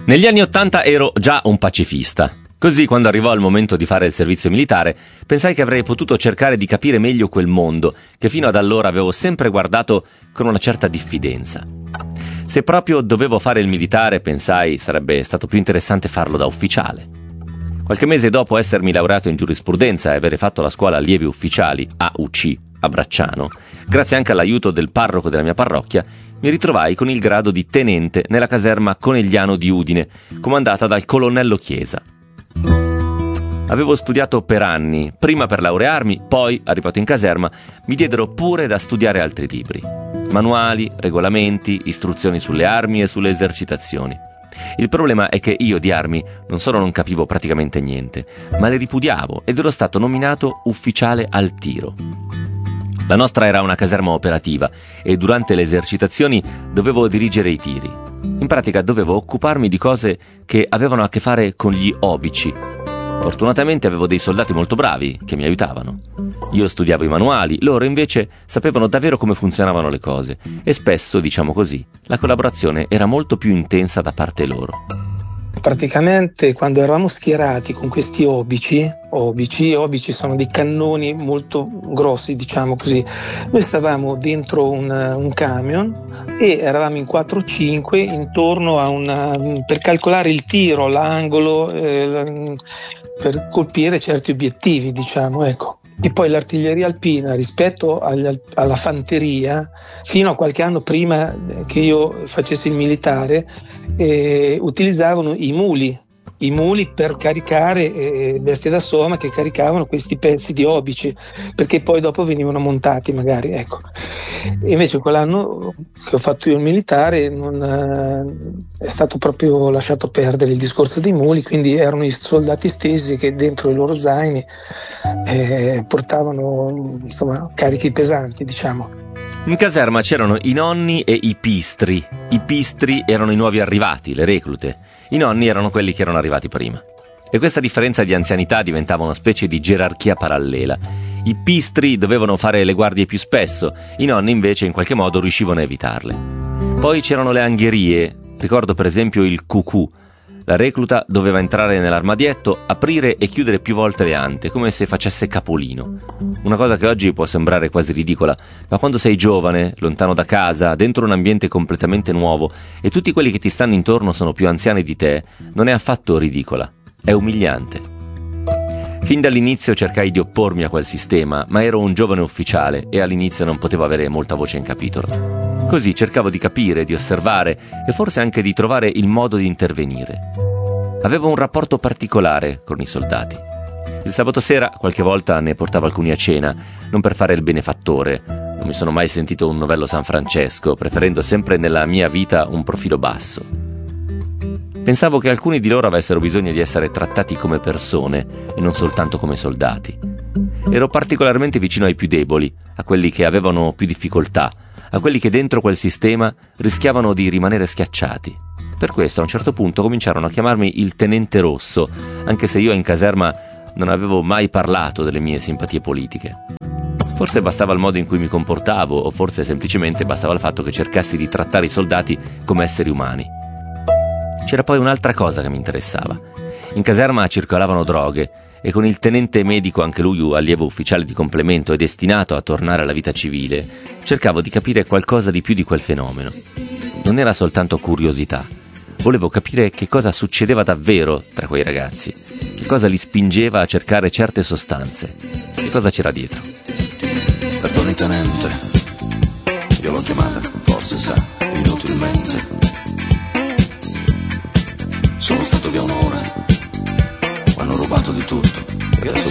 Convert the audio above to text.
Negli anni '80 ero già un pacifista. Così, quando arrivò il momento di fare il servizio militare, pensai che avrei potuto cercare di capire meglio quel mondo che fino ad allora avevo sempre guardato con una certa diffidenza. Se proprio dovevo fare il militare, pensai, sarebbe stato più interessante farlo da ufficiale. Qualche mese dopo essermi laureato in giurisprudenza e avere fatto la scuola allievi ufficiali, AUC, a Bracciano, grazie anche all'aiuto del parroco della mia parrocchia, mi ritrovai con il grado di tenente nella caserma Conegliano di Udine, comandata dal colonnello Chiesa. Avevo studiato per anni, prima per laurearmi, poi, arrivato in caserma, mi diedero pure da studiare altri libri. Manuali, regolamenti, istruzioni sulle armi e sulle esercitazioni. Il problema è che io di armi non solo non capivo praticamente niente, ma le ripudiavo ed ero stato nominato ufficiale al tiro. La nostra era una caserma operativa e durante le esercitazioni dovevo dirigere i tiri. In pratica dovevo occuparmi di cose che avevano a che fare con gli obici. Fortunatamente avevo dei soldati molto bravi che mi aiutavano. Io studiavo i manuali, loro invece sapevano davvero come funzionavano le cose e spesso, diciamo così, la collaborazione era molto più intensa da parte loro. Praticamente quando eravamo schierati con questi obici sono dei cannoni molto grossi, diciamo così. Noi stavamo dentro un camion e eravamo in 4-5 intorno a per calcolare il tiro, l'angolo, per colpire certi obiettivi, diciamo, ecco. E poi l'artiglieria alpina rispetto alla fanteria, fino a qualche anno prima che io facessi il militare, utilizzavano i muli per caricare bestie da soma che caricavano questi pezzi di obici, perché poi dopo venivano montati magari, ecco. E invece quell'anno che ho fatto io il militare è stato proprio lasciato perdere il discorso dei muli, quindi erano i soldati stessi che dentro i loro zaini portavano, insomma, carichi pesanti, diciamo. In caserma c'erano i nonni e i pistri. I pistri erano i nuovi arrivati, le reclute. I nonni erano quelli che erano arrivati prima. E questa differenza di anzianità diventava una specie di gerarchia parallela. I pistri dovevano fare le guardie più spesso, i nonni invece in qualche modo riuscivano a evitarle. Poi c'erano le angherie, ricordo per esempio il cucù. La recluta doveva entrare nell'armadietto, aprire e chiudere più volte le ante, come se facesse capolino. Una cosa che oggi può sembrare quasi ridicola, ma quando sei giovane, lontano da casa, dentro un ambiente completamente nuovo e tutti quelli che ti stanno intorno sono più anziani di te, non è affatto ridicola, è umiliante. Fin dall'inizio cercai di oppormi a quel sistema, ma ero un giovane ufficiale e all'inizio non potevo avere molta voce in capitolo. Così cercavo di capire, di osservare e forse anche di trovare il modo di intervenire. Avevo un rapporto particolare con i soldati. Il sabato sera qualche volta ne portavo alcuni a cena, non per fare il benefattore. Non mi sono mai sentito un novello San Francesco, preferendo sempre nella mia vita un profilo basso. Pensavo che alcuni di loro avessero bisogno di essere trattati come persone e non soltanto come soldati. Ero particolarmente vicino ai più deboli, a quelli che avevano più difficoltà, a quelli che dentro quel sistema rischiavano di rimanere schiacciati. Per questo a un certo punto cominciarono a chiamarmi il Tenente Rosso, anche se io in caserma non avevo mai parlato delle mie simpatie politiche. Forse bastava il modo in cui mi comportavo, o forse semplicemente bastava il fatto che cercassi di trattare i soldati come esseri umani. C'era poi un'altra cosa che mi interessava. In caserma circolavano droghe, e con il tenente medico, anche lui allievo ufficiale di complemento e destinato a tornare alla vita civile, cercavo di capire qualcosa di più di quel fenomeno. Non era soltanto curiosità, volevo capire che cosa succedeva davvero tra quei ragazzi, che cosa li spingeva a cercare certe sostanze, che cosa c'era dietro. Perdoni tenente, io l'ho chiamata, forse sa, inutilmente. Sono stato via un'ora, mi hanno rubato di tutto, e adesso